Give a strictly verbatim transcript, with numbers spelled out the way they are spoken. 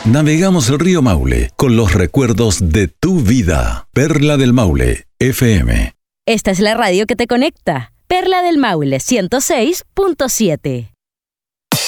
Navegamos el río Maule con los recuerdos de tu vida. Perla del Maule, F M. Esta es la radio que te conecta. Perla del Maule ciento seis punto siete.